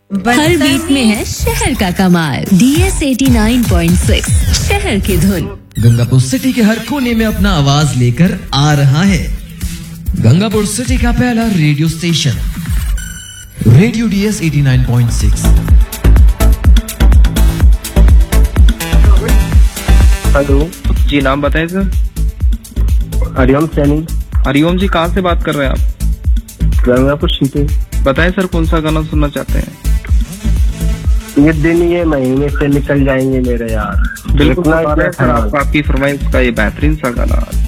हर beat में है शहर का कमाल। DS 89.6 शहर की धुन। गंगापुर सिटी के हर कोने में अपना आवाज लेकर आ रहा है गंगापुर सिटी का पहला radio station, radio DS 89.6। Hello जी, नाम बताएं सर। हरिओम सैनी। हरिओम जी, कहाँ से बात कर रहे हैं आप? गंगापुर सिटी। बताएं सर, कौन सा गाना सुनना चाहते हैं? ये दिन ये महीने से निकल जाएंगे मेरे यार। बिल्कुल सर, आपकी फरमाइश का ये बेहतरीन सा गाना।